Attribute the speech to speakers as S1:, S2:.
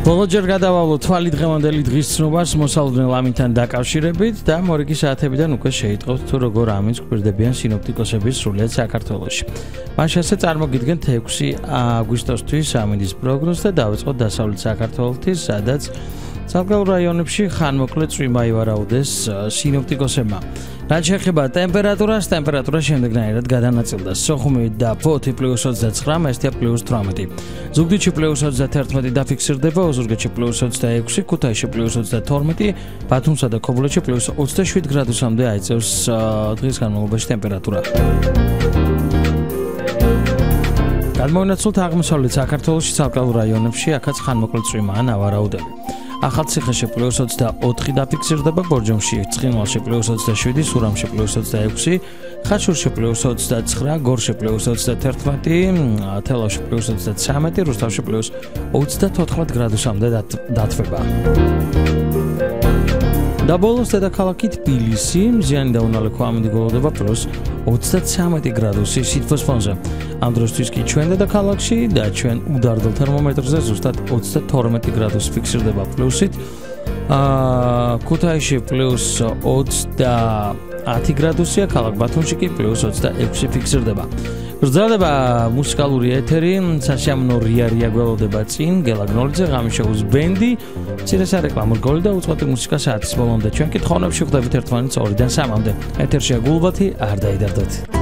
S1: ბოლოჯერ გადავალო თვალი დღევანდელი დღის ცნობას მოსალოდნელ ამინთან დაკავშირებით და მორიგი საათებიდან უკვე შეიტყოთ თუ როგორ ამინს გვერდებიან სინოპტიკოსების სრულიად საქართველოში. მაშინ ასე წარმოგიდგენთ 6 აგვისტოსთვის ამინდის პროგნოზს და დავიწყოთ დასავლეთ საქართველოს, სადაც ცალკეულ რაიონებში ხანმოკლე წვიმა ივარაუდეს სინოპტიკოსებმა. რაც შეეხება ტემპერატურას, ტემპერატურა შემდეგნაირად გადანაწილდა. სოხუმი და ფოთი +29, მესტია +18. ზუგდიდში +31 დაფიქსირდება, ოზურგეთში +26, ქუთაისში +22, ბათუმსა და ქობულეთში +27 გრადუსამდე აიწევს დღის განმავლობაში ტემპერატურა. გადმოვინაცვლოთ აღმოსავლეთ საქართველოში ცალკეულ რაიონებში, აქაც ხანმოკლე წვიმაა ნავარაუდები. ახალციხეში +24 დაფიქსირდება, ბორჯომში, ცხინვალში +27, სურამში +26, ხაშურში +29, გორში +31, თელავში +33, რუსთავში +34 გრადუსამდე დათვება. და ბოლოს დედაქალაქი თბილისი, მზიანი და უნალექო ამინდი გველოდება +33 გრადუსი სითბოს ფონზე. ამ დროსთვის კი ჩვენ დედაქალაქში და ჩვენ უდარდელ თერმომეტრზე ზუსტად 32 გრადუსი ფიქსირდება პლუსით. ქუთაისში +30 გრადუსია, ქალაქ ბათუმში კი +26 ფიქსირდება. გრძელდება მუსიკალური ეთერი, სასიამოვნო რია გველოდება წინ, გელა გნოლიძე, ღამიშოუს ბენდი, მცირე სარეკლამო რგოლი და უწყვეტი მუსიკა საათის ბოლომდე. ჩვენ კითხოვნებში ხვდებით ერთმანეთს 2-დან 3-მდე. ეთერშია გულბათი, არ დაიდარდეთ.